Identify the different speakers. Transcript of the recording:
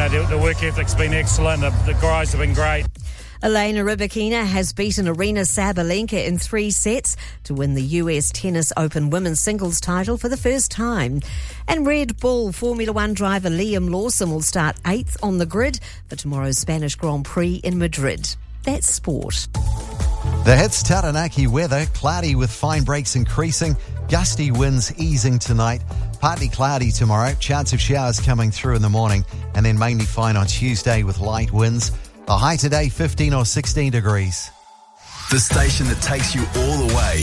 Speaker 1: the work ethic's been excellent. The guys have been great.
Speaker 2: Elena Rybakina has beaten Arina Sabalenka in 3 sets to win the US Tennis Open Women's Singles title for the first time. And Red Bull Formula One driver Liam Lawson will start 8th on the grid for tomorrow's Spanish Grand Prix in Madrid. That's sport.
Speaker 3: The Hits Taranaki weather, cloudy with fine breaks increasing, gusty winds easing tonight, partly cloudy tomorrow, chance of showers coming through in the morning, and then mainly fine on Tuesday with light winds. The high today, 15 or 16 degrees.
Speaker 4: The station that takes you all the way.